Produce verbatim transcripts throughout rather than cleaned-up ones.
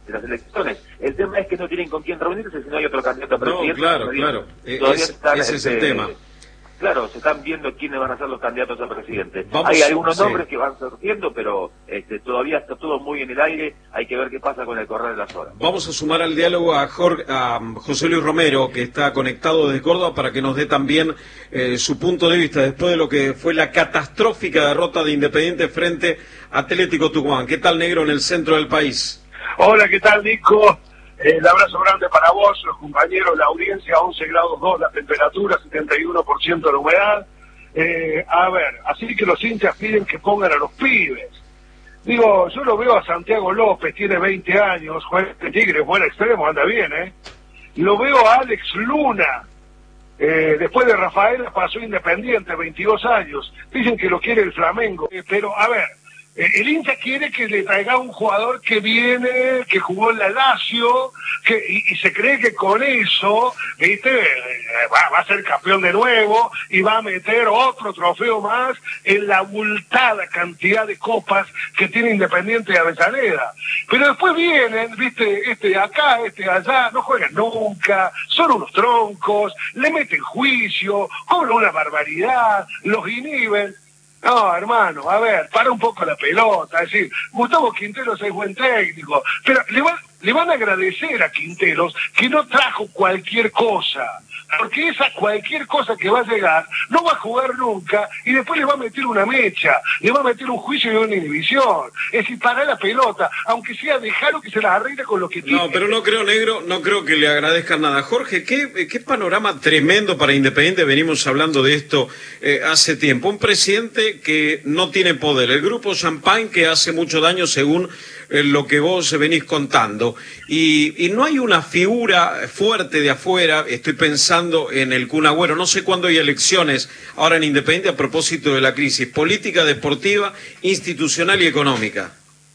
de las elecciones. El tema es que no tienen con quién reunirse si no hay otro candidato a presidente. No, claro, Todavía, claro. todavía Es, están, ese es el este, tema. Claro, se están viendo quiénes van a ser los candidatos a presidente. Vamos, hay algunos sí. nombres que van surgiendo, pero este, todavía está todo muy en el aire. Hay que ver qué pasa con el correr de las horas. Vamos a sumar al diálogo a, Jorge, a José Luis Romero, que está conectado desde Córdoba, para que nos dé también eh, su punto de vista después de lo que fue la catastrófica derrota de Independiente frente a Atlético Tucumán. ¿Qué tal, negro, en el centro del país? Hola, ¿qué tal, Nico? Eh, el abrazo grande para vos, los compañeros, la audiencia, once grados dos la temperatura, setenta y uno por ciento la humedad. Eh, a ver, así que los hinchas piden que pongan a los pibes. Digo, yo lo veo a Santiago López, tiene veinte años, juega en Tigre, buen extremo, anda bien, ¿eh? Y lo veo a Alex Luna, eh, después de Rafaela pasó Independiente, veintidós años, dicen que lo quiere el Flamengo, eh, pero a ver, eh, el hincha quiere que le traiga un jugador que viene, que jugó en la Lazio, que, y, y se cree que con eso, viste, eh, va, va a ser campeón de nuevo y va a meter otro trofeo más en la abultada cantidad de copas que tiene Independiente de Avellaneda. Pero después vienen, viste, este de acá, este de allá, no juegan nunca, son unos troncos, le meten juicio, cobran una barbaridad, los inhiben. No, hermano, a ver, para un poco la pelota, es decir, Gustavo Quinteros es buen técnico, pero le, va, le van a agradecer a Quinteros que no trajo cualquier cosa, porque esa cualquier cosa que va a llegar no va a jugar nunca y después le va a meter una mecha, le va a meter un juicio y una inhibición. Es decir, para la pelota, aunque sea dejarlo que se las arregle con lo que tiene. No, pero no creo, negro, no creo que le agradezcan nada. Jorge, qué, qué panorama tremendo para Independiente, venimos hablando de esto eh, hace tiempo. Un presidente que no tiene poder, el grupo Champagne que hace mucho daño según eh, lo que vos venís contando, y, y no hay una figura fuerte de afuera. Estoy pensando en el Kun Agüero, no sé cuándo hay elecciones ahora en Independiente a propósito de la crisis política, deportiva, institucional y económica.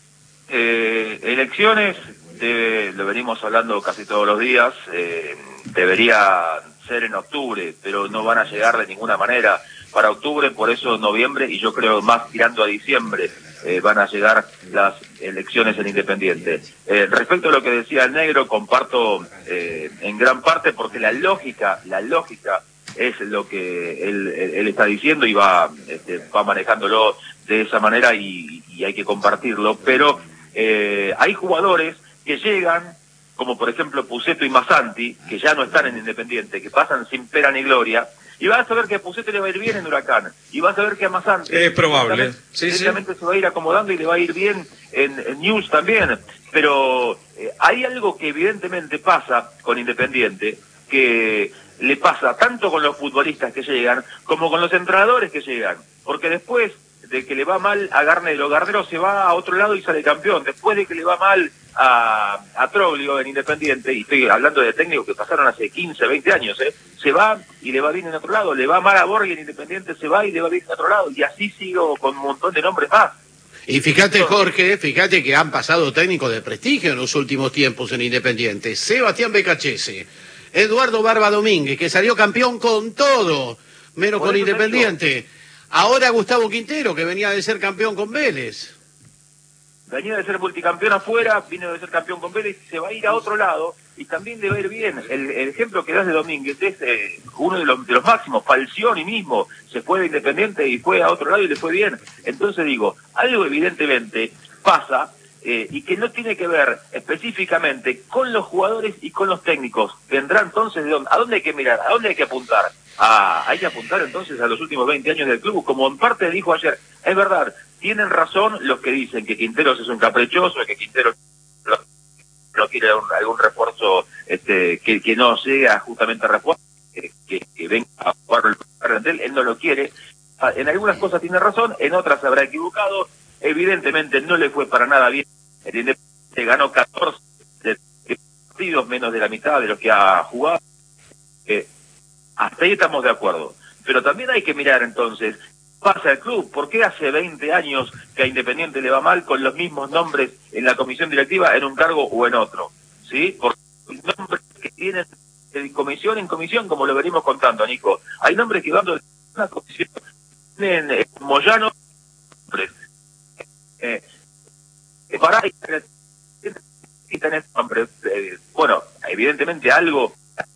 Eh, elecciones, debe, lo venimos hablando casi todos los días, eh, debería ser en octubre, pero no van a llegar de ninguna manera para octubre, por eso noviembre, y yo creo más tirando a diciembre, eh, van a llegar las elecciones en Independiente. Eh, respecto a lo que decía el negro, comparto eh, en gran parte, porque la lógica, la lógica es lo que él, él, él está diciendo y va, este, va manejándolo de esa manera y, y hay que compartirlo, pero eh, hay jugadores que llegan, como por ejemplo Pusetto y Massanti, que ya no están en Independiente, que pasan sin pena ni gloria, y vas a ver que a Pusetto le va a ir bien en Huracán, y vas a ver que a Massanti es probable, sí, sí. se va a ir acomodando y le va a ir bien en, en News también, pero eh, hay algo que evidentemente pasa con Independiente, que le pasa tanto con los futbolistas que llegan, como con los entrenadores que llegan, porque después de que le va mal a Garnero, Garnero se va a otro lado y sale campeón. Después de que le va mal a, a Troglio en Independiente, y estoy hablando de técnicos que pasaron hace quince, veinte años, ¿eh? Se va y le va bien en otro lado, le va mal a Borghi en Independiente, se va y le va bien en otro lado, y así sigo con un montón de nombres más. Y fíjate, Jorge, fíjate que han pasado técnicos de prestigio en los últimos tiempos en Independiente. Sebastián Becachese, Eduardo Barba Domínguez, que salió campeón con todo, menos con Independiente. Ahora Gustavo Quintero, que venía de ser campeón con Vélez. Venía de ser multicampeón afuera, vino de ser campeón con Vélez, se va a ir a otro lado y también le va a ir bien. El, el ejemplo que das de Domínguez es eh, uno de los, de los máximos. Falcioni mismo se fue de Independiente y fue a otro lado y le fue bien. Entonces digo, algo evidentemente pasa eh, y que no tiene que ver específicamente con los jugadores y con los técnicos. Vendrá entonces de dónde, a dónde hay que mirar, a dónde hay que apuntar. Ah, hay que apuntar entonces a los últimos veinte años del club, como en parte dijo ayer. Es verdad, tienen razón los que dicen que Quinteros es un caprichoso, que Quinteros no quiere un, algún refuerzo este, que, que no sea justamente refuerzo, que, que, que venga a jugar el plantel, él no lo quiere. En algunas cosas tiene razón, en otras se habrá equivocado. Evidentemente no le fue para nada bien. El Independiente ganó catorce partidos, menos de la mitad de los que ha jugado. Eh, Hasta ahí estamos de acuerdo. Pero también hay que mirar entonces, pasa el club, ¿por qué hace veinte años que a Independiente le va mal con los mismos nombres en la comisión directiva, en un cargo o en otro? ¿Sí? Porque los nombres que tienen de comisión en comisión, como lo venimos contando, Nico. Hay nombres que van de una comisión, tienen eh, Moyano, eh, eh, para eh, bueno, evidentemente algo.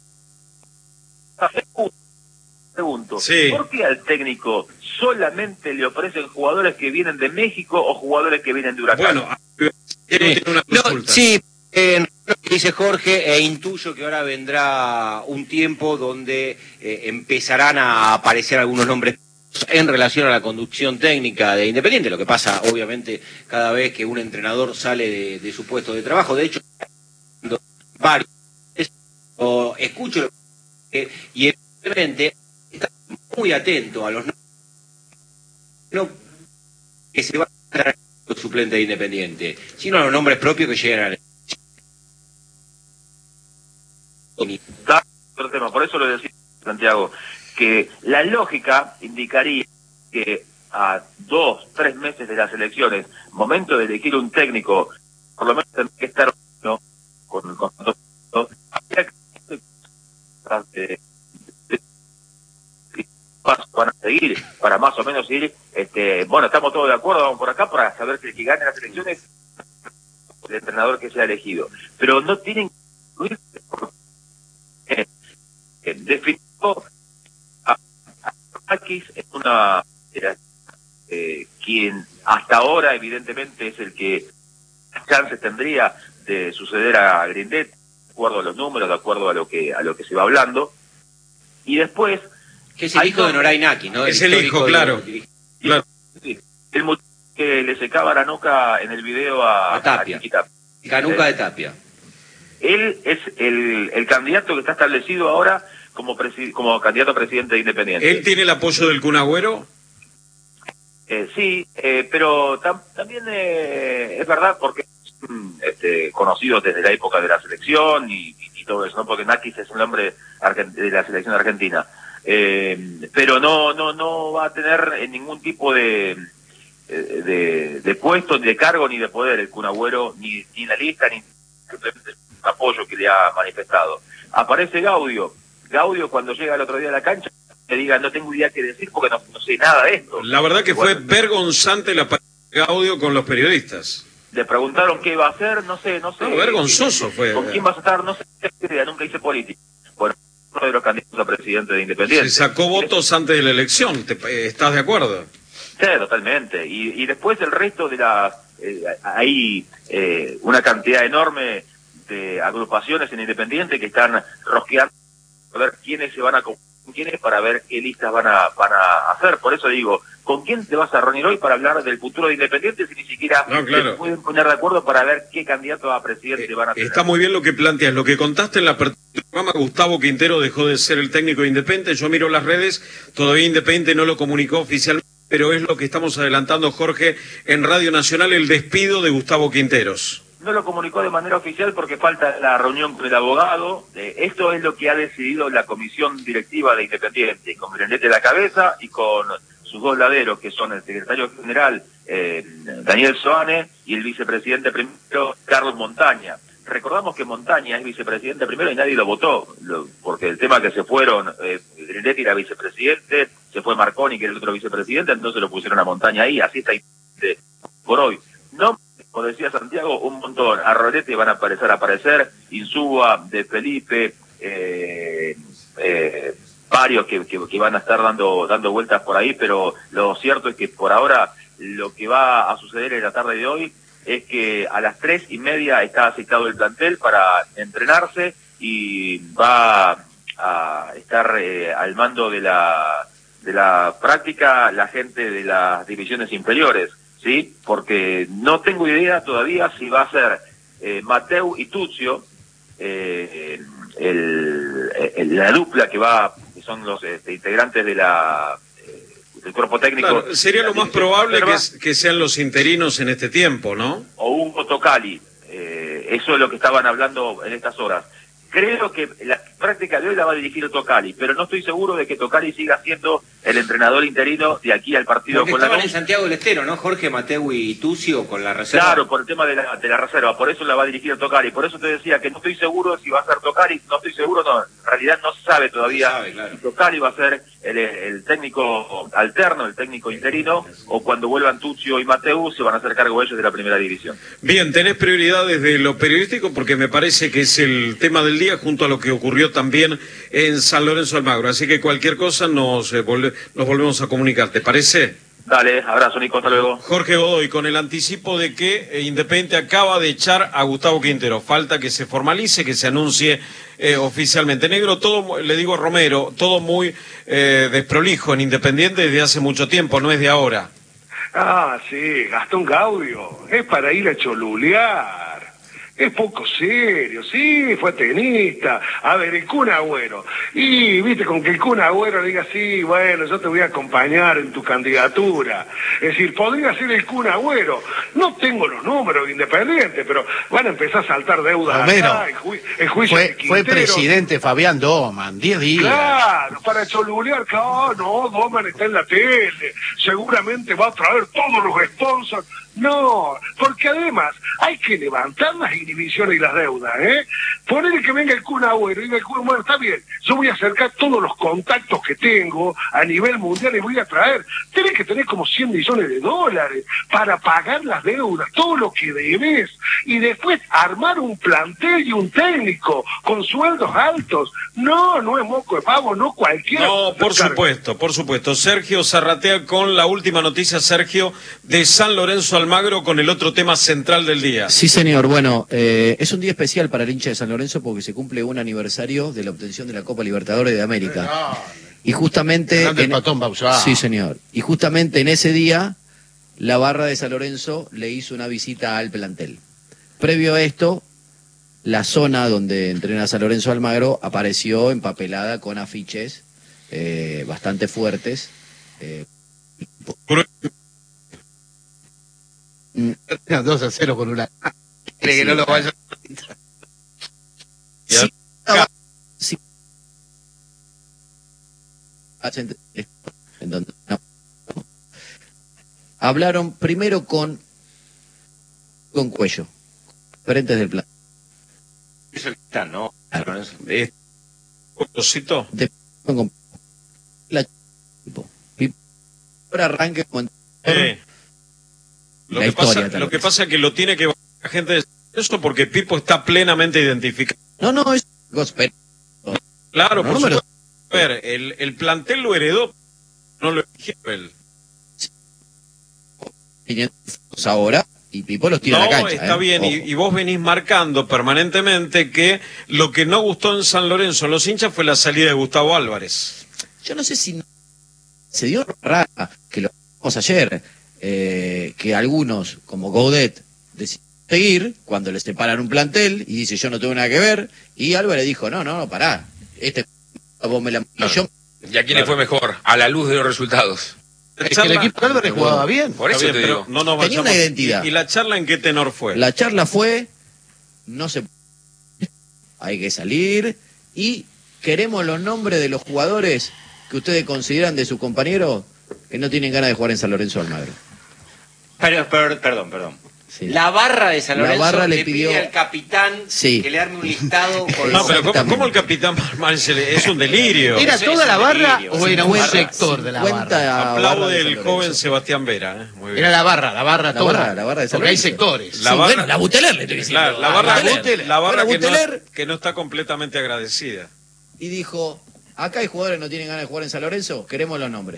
Pregunto, sí. ¿Por qué al técnico solamente le ofrecen jugadores que vienen de México o jugadores que vienen de Huracán? Bueno, tiene una consulta. No, sí, eh, lo que dice Jorge, e intuyo que ahora vendrá un tiempo donde eh, empezarán a aparecer algunos nombres en relación a la conducción técnica de Independiente, lo que pasa obviamente cada vez que un entrenador sale de, de su puesto de trabajo. De hecho, varios o escucho eh, y evidentemente está muy atento a los no que se va a dar el suplente de Independiente, sino a los nombres propios que llegan a otro tema, por eso lo decía Santiago, que la lógica indicaría que a dos, tres meses de las elecciones, momento de elegir un técnico, por lo menos tendría que estar, ¿no?, con, con, con, con eh, pasos van a seguir para más o menos ir, este, bueno, estamos todos de acuerdo, vamos por acá para saber que el que gane las elecciones el entrenador que sea elegido, pero no tienen que eh, eh, definió a Akis es una eh, quien hasta ahora evidentemente es el que chances tendría de suceder a Grindet, de acuerdo a los números, de acuerdo a lo que a lo que se va hablando, y después que es el hijo de Noray Naki, ¿no? Es el hijo, claro. De... claro. Sí, el motivo que le secaba la nuca en el video a, a Tapia, a Canuca de Tapia. Él es el, el candidato que está establecido ahora como presi como candidato a presidente de Independiente. ¿Él tiene el apoyo del Kun Agüero? Eh, sí, eh, pero tam también eh, es verdad porque este, conocido desde la época de la selección y, y, y todo eso, ¿no? Porque Nakis es un hombre de la selección argentina. Eh, pero no no no va a tener ningún tipo de de, de puesto, ni de cargo, ni de poder el Kun Agüero, ni, ni en la lista, ni simplemente apoyo que le ha manifestado. Aparece Gaudio. Gaudio cuando llega el otro día a la cancha te diga no tengo idea qué decir porque no, no sé nada de esto. La verdad que bueno, fue vergonzante la aparición de Gaudio con los periodistas. Le preguntaron qué iba a hacer, no sé, no sé. No, vergonzoso fue. ¿Con quién vas a estar? No sé, nunca hice política. Bueno, uno de los candidatos a presidente de Independiente. Se sacó votos antes de la elección, ¿te, ¿estás de acuerdo? Sí, totalmente. Y, y después el resto de la... Eh, hay eh, una cantidad enorme de agrupaciones en Independiente que están rosqueando a ver quiénes se van a... con quiénes para ver qué listas van a van a hacer. Por eso digo, ¿con quién te vas a reunir hoy para hablar del futuro de Independiente si ni siquiera no, claro. se pueden poner de acuerdo para ver qué candidato a presidente eh, van a tener? Está muy bien lo que planteas. Lo que contaste en la apertura del programa, Gustavo Quintero dejó de ser el técnico de Independiente. Yo miro las redes, todavía Independiente no lo comunicó oficialmente, pero es lo que estamos adelantando, Jorge, en Radio Nacional, el despido de Gustavo Quinteros. No lo comunicó de manera oficial porque falta la reunión con el abogado. Eh, esto es lo que ha decidido la comisión directiva de Independiente, con Grindet a la cabeza y con sus dos laderos, que son el secretario general eh, Daniel Soane y el vicepresidente primero Carlos Montaña. Recordamos que Montaña es vicepresidente primero y nadie lo votó, lo, porque el tema que se fueron, eh, Grindet era vicepresidente, se fue Marconi, que era el otro vicepresidente, entonces lo pusieron a Montaña ahí, así está por hoy. No, como decía Santiago, un montón. A Rolete van a aparecer a aparecer, Insúa, De Felipe, eh, eh, varios que, que, que van a estar dando dando vueltas por ahí, pero lo cierto es que por ahora lo que va a suceder en la tarde de hoy es que a las tres y media está citado el plantel para entrenarse y va a estar eh, al mando de la de la práctica la gente de las divisiones inferiores. Sí, porque no tengo idea todavía si va a ser eh, Mateu y Tuccio, eh, el, el, la dupla que va, que son los este, integrantes de la eh, del cuerpo técnico. Claro, sería lo más probable que, que sean los interinos en este tiempo, ¿no? O Hugo Tocali, eh, eso es lo que estaban hablando en estas horas. Creo que la práctica de hoy la va a dirigir Tocali, pero no estoy seguro de que Tocali siga siendo el entrenador interino de aquí al partido Porque con estaban Lanús. en Santiago del Estero, ¿no? Jorge, Mateu y Tucio con la reserva. Claro, por el tema de la, de la reserva, por eso la va a dirigir Tocari, por eso te decía que no estoy seguro si va a ser Tocari, no estoy seguro, no, en realidad no se sabe todavía No se sabe, claro. si Tocari va a ser el, el técnico alterno, el técnico interino, o cuando vuelvan Tucio y Mateu se van a hacer cargo ellos de la primera división. Bien, tenés prioridad desde lo periodístico porque me parece que es el tema del día junto a lo que ocurrió también en San Lorenzo Almagro, así que cualquier cosa nos, eh, volve, nos volvemos a comunicar, ¿te parece? Dale, abrazo Nico, hasta luego. Jorge Godoy, con el anticipo de que eh, Independiente acaba de echar a Gustavo Quintero, falta que se formalice, que se anuncie eh, oficialmente. Negro, todo, le digo a Romero, todo muy eh, desprolijo en Independiente desde hace mucho tiempo, no es de ahora. Ah, sí, Gastón Gaudio, es para ir a cholulear. Es poco serio, sí, fue tenista. A ver, el Kun Agüero. Y, viste, con que el Kun Agüero diga, sí, bueno, yo te voy a acompañar en tu candidatura. Es decir, podría ser el Kun Agüero. No tengo los números de Independiente, pero van a empezar a saltar deudas Romero, acá, el, ju el juicio fue, de fue Quintero. presidente Fabián Doman, diez días. Claro, para cholulear, claro, no, Doman está en la tele, seguramente va a traer todos los sponsors. No, porque además hay que levantar las inhibiciones y las deudas, ¿eh? Poner que venga el Kun Agüero y diga el Kun, bueno, está bien, yo voy a acercar todos los contactos que tengo a nivel mundial y voy a traer. Tenés que tener como cien millones de dólares para pagar las deudas, todo lo que debes, y después armar un plantel y un técnico con sueldos altos. No, no es moco de pavo, no cualquiera. No, por supuesto, por supuesto. Sergio Zarratea con la última noticia, Sergio, de San Lorenzo Almagro con el otro tema central del día. Sí, señor. Bueno, eh, es un día especial para el hincha de San Lorenzo porque se cumple un aniversario de la obtención de la Copa Libertadores de América. Y justamente... En... Patón Bausá. Sí, señor. Y justamente en ese día, la barra de San Lorenzo le hizo una visita al plantel. Previo a esto, la zona donde entrena San Lorenzo Almagro apareció empapelada con afiches eh, bastante fuertes. Eh, dos a cero con una... Cree que no lo vaya a... Sí, sí. En donde, no. Hablaron primero con con Cuello, frentes del plan. Eso que está, ¿no? Eh, Cosito. De, con la tipo. Ahora arranque con Eh, lo, la que historia. pasa, lo que pasa es que lo tiene que bajar la gente de esto porque Pipo está plenamente identificado. No, no, es gospel. Claro, no, por no supuesto. A ver, el, el plantel lo heredó, no lo eligió él. quinientos ahora y Pipo los tira no, a la cancha. está ¿eh? bien, y, y vos venís marcando permanentemente que lo que no gustó en San Lorenzo, los hinchas, fue la salida de Gustavo Álvarez. Yo no sé si no, se dio rara, que lo vimos ayer, eh, que algunos, como Gaudet, deciden seguir cuando les separan un plantel y dice yo no tengo nada que ver, y Álvarez dijo, no, no, no, pará, este vos me la... No. Yo... ¿Y a quién le fue mejor? A la luz de los resultados. Es que el equipo de Álvarez jugaba bien. Por eso Está bien, te pero digo. no nos Tenía vayamos- una identidad. ¿Y, y la charla en qué tenor fue? La charla fue, no se... hay que salir y queremos los nombres de los jugadores que ustedes consideran de sus compañeros que no tienen ganas de jugar en San Lorenzo Almagro. Pero, pero, perdón, perdón. Sí. La barra de San La Lorenzo barra le le pidió- pide al capitán Sí. que le arme un listado con No, los... pero ¿cómo, Exactamente. cómo el capitán Marmán se le- es un delirio? ¿Era Eso toda es la un barra delirio, o era un cincuenta, sector de la cincuenta barra? barra Aplaude de San el Lorenzo. joven Sebastián Vera. ¿eh? Muy bien. Era la barra, la barra La toda. barra, la barra de San Porque hay Lorenzo. sectores. La Sí, barra- bueno, la Buteler le estoy diciendo. La, la Ah, barra, Buteler. la barra Bueno, que, no, Buteler, que no está completamente agradecida. y dijo, acá hay jugadores que no tienen ganas de jugar en San Lorenzo, queremos los nombres.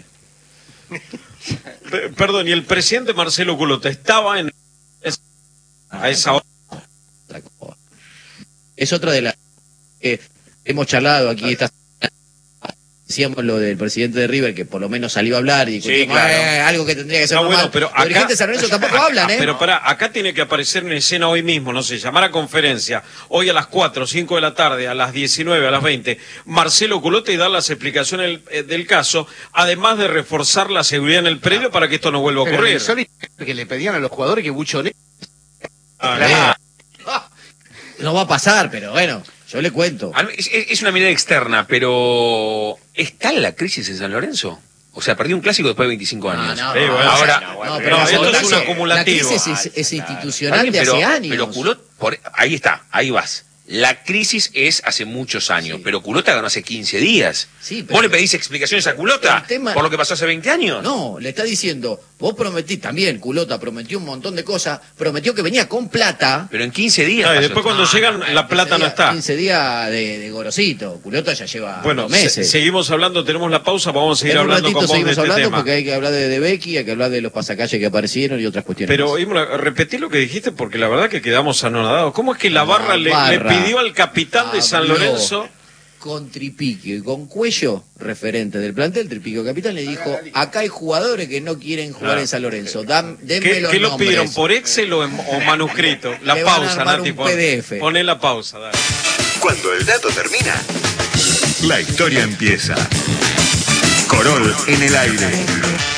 Pe- Perdón, y el presidente Marcelo Culota estaba en a esa hora. Otra cosa. Es otra de las que hemos charlado aquí esta decíamos lo del presidente de River que por lo menos salió a hablar y discutimos, claro. eh, algo que tendría que ser No, normal. bueno, pero Los acá- dirigentes de San Lorenzo tampoco hablan, ¿eh? Pero pará, acá tiene que aparecer en escena hoy mismo, no sé, llamar a conferencia, hoy a las cuatro, cinco de la tarde, a las diecinueve, a las veinte, Marcelo Culota y dar las explicaciones del, eh, del caso, además de reforzar la seguridad en el predio para que esto no vuelva a Pero ocurrir. el insólito es que le pedían a los jugadores que buchonen. Ah, No va a pasar, pero bueno, yo le cuento. Al- Es, es una mirada externa, pero ¿está la crisis en San Lorenzo? O sea, perdió un clásico después de veinticinco años. No, no, Eh, bueno, ahora, no, no, pero pero esto la- es un la- acumulativo. La crisis es, es institucional Está bien, de pero, hace años. Pero Culot, por, ahí está, ahí vas. La crisis es hace muchos años, Sí. pero Culota ganó hace quince días. Sí, pero- ¿Vos le pedís explicaciones a Culota El tema- por lo que pasó hace veinte años? No, le está diciendo, vos prometí también, Culota prometió un montón de cosas, prometió que venía con plata. Pero en quince días. Ah, y pasó después esto. cuando llegan, la plata no quince días- está. quince días de, de gorosito. Culota ya lleva Bueno, dos se- meses. seguimos hablando, tenemos la pausa, vamos a seguir En un hablando ratito con vos de seguimos este hablando tema. porque hay que hablar de, de Becky, hay que hablar de los pasacalles que aparecieron y otras cuestiones. Pero, más. Imola, repetí lo que dijiste porque la verdad que quedamos anonadados. ¿Cómo es que la La barra, le, le barra pidió al capitán de San habló Lorenzo? Con Tripiquio y con Cuello, referente del plantel, Tripiquio Capitán le dijo, acá hay jugadores que no quieren jugar Ah. en San Lorenzo, Dam, denme ¿Qué, los qué lo nombres. pidieron? ¿Por Excel o, en- o manuscrito? La Le van a pausa, armar Nati. un pon- P D F. Poné la pausa, dale. Cuando el dato termina, la historia empieza. Corol en el aire.